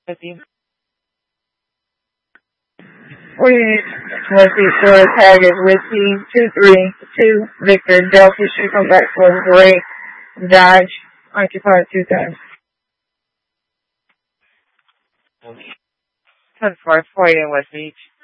50. 48 West Beach Shore, target Whiskey 232 Victor Delta should come back for gray Dodge occupied 2 times. 10-4, 48 West Beach.